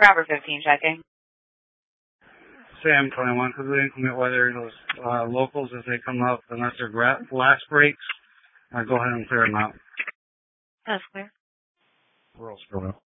Robert 15 checking. Sam 21, because of the inclement weather, those locals, as they come up, unless they're last breaks, go ahead and clear them out. That's clear. We're all screwing up.